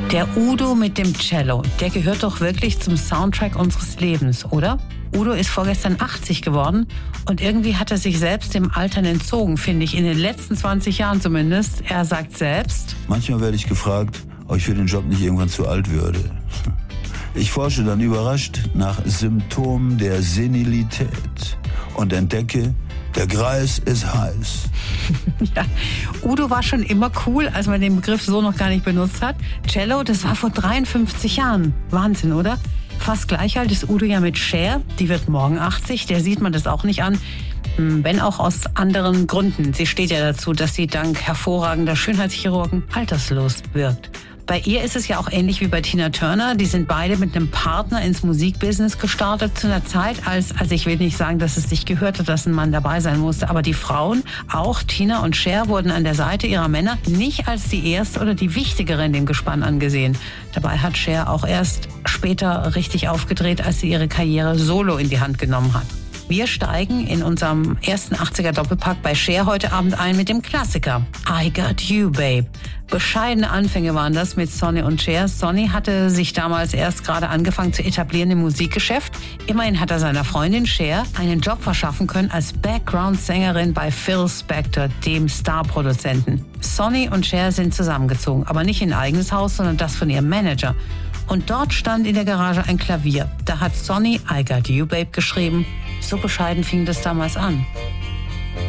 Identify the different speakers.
Speaker 1: Der Udo mit dem Cello, der gehört doch wirklich zum Soundtrack unseres Lebens, oder? Udo ist vorgestern 80 geworden und irgendwie hat er sich selbst dem Altern entzogen, finde ich, in den letzten 20 Jahren zumindest. Er sagt selbst:
Speaker 2: Manchmal werde ich gefragt, ob ich für den Job nicht irgendwann zu alt würde. Ich forsche dann überrascht nach Symptomen der Senilität und entdecke, der Greis ist heiß.
Speaker 1: Ja, Udo war schon immer cool, als man den Begriff so noch gar nicht benutzt hat. Cello, das war vor 53 Jahren. Wahnsinn, oder? Fast gleich alt ist Udo ja mit Cher. Die wird morgen 80, der sieht man das auch nicht an. Wenn auch aus anderen Gründen. Sie steht ja dazu, dass sie dank hervorragender Schönheitschirurgen alterslos wirkt. Bei ihr ist es ja auch ähnlich wie bei Tina Turner. Die sind beide mit einem Partner ins Musikbusiness gestartet zu einer Zeit, also ich will nicht sagen, dass es sich gehört hat, dass ein Mann dabei sein musste, aber die Frauen, auch Tina und Cher, wurden an der Seite ihrer Männer nicht als die erste oder die wichtigere in dem Gespann angesehen. Dabei hat Cher auch erst später richtig aufgedreht, als sie ihre Karriere solo in die Hand genommen hat. Wir steigen in unserem ersten 80er Doppelpack bei Cher heute Abend ein mit dem Klassiker I Got You, Babe. Bescheidene Anfänge waren das mit Sonny und Cher. Sonny hatte sich damals erst gerade angefangen zu etablieren im Musikgeschäft. Immerhin hat er seiner Freundin Cher einen Job verschaffen können als Background-Sängerin bei Phil Spector, dem Star-Produzenten. Sonny und Cher sind zusammengezogen, aber nicht in ein eigenes Haus, sondern das von ihrem Manager. Und dort stand in der Garage ein Klavier. Da hat Sonny I Got You, Babe geschrieben. So bescheiden fing das damals an.